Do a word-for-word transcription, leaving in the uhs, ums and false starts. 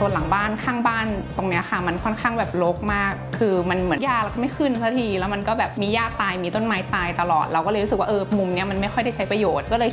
นหลังบ้านข้างบ้านตรงเนี้ยค่ะมันค่อนข้างแบบรกมากคือมันเหมือนหญ้าแล้วก็ไม่ขึ้นสักทีแล้วมันก็แบบมีหญ้าตายมีต้นไม้ตายตลอดเราก็เลยรู้สึกว่าเออมุมเนี้ยมันไม่ค่อยได้ใช้ประโยชน์ก็เลย